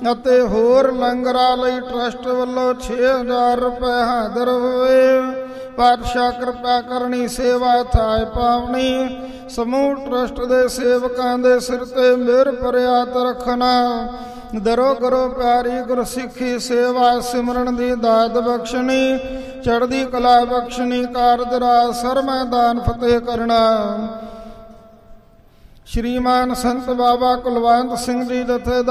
ਅਤੇ ਹੋਰ ਲੰਗਰਾਂ ਲਈ ਟਰਸਟ ਵੱਲੋਂ 6000 ਰੁਪਏ ਹਾਜ਼ਰ ਹੋਏ। ਪਾਤਸ਼ਾਹ ਕਿਰਪਾ ਕਰਨੀ, ਸੇਵਾ ਥਾਇ ਪਾਵਨੀ। ਸਮੂਹ ਟਰਸਟ ਦੇ ਸੇਵਕਾਂ ਦੇ ਸਿਰ ਤੇ ਮਿਹਰ ਭਰਿਆ ਹੱਥ ਰੱਖਣਾ। ਦਰੋ ਕਰੋ ਪਿਆਰੀ ਗੁਰਸਿੱਖੀ ਸੇਵਾ ਸਿਮਰਨ ਦੀ ਦਾਤ ਬਖਸ਼ਣੀ। ਚੜ੍ਹਦੀ ਕਲਾ ਬਖਸ਼ਣੀ, ਕਾਰਜ ਰਾਜ ਸਰਮੈਦਾਨ ਫਤਿਹ ਕਰਨਾ। ਸ਼੍ਰੀਮਾਨ ਸੰਤ ਬਾਬਾ ਕੁਲਵੰਤ ਸਿੰਘ ਜੀ ਜਥੇਦਾਰ